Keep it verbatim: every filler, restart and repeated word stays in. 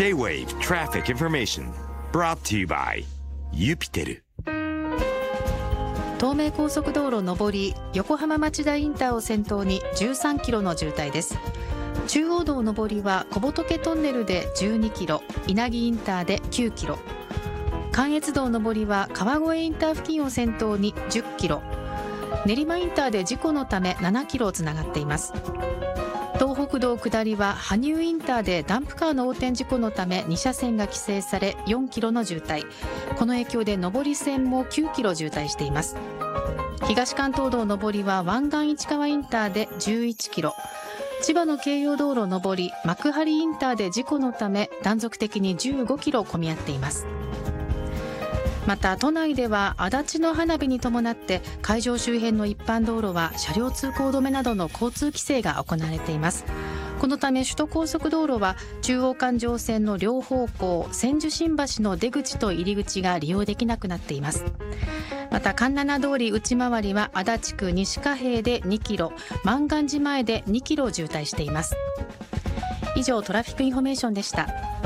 J-Wave Traffic Information brought to you by ユピテル。 東名高速道路上り横浜町田インターを先頭にじゅうさんキロの渋滞です。中央道上りは小仏トンネルでじゅうにキロ、稲城インターできゅうキロ、関越道上りは川越インター付近を先頭にじゅっキロ、練馬インターで事故のためななキロつながっています。東北道下りは羽生インターでダンプカーの横転事故のために車線が規制されよんキロの渋滞、この影響で上り線もきゅうキロ渋滞しています。東関東道上りは湾岸市川インターでじゅういちキロ、千葉の京葉道路上り幕張インターで事故のため断続的にじゅうごキロ混み合っています。また都内では足立の花火に伴って会場周辺の一般道路は車両通行止めなどの交通規制が行われています。このため首都高速道路は中央環状線の両方向、千住新橋の出口と入り口が利用できなくなっています。また環七通り内回りは足立区西貨幣でにキロ、万願寺前でにキロ渋滞しています。以上トラフィックインフォメーションでした。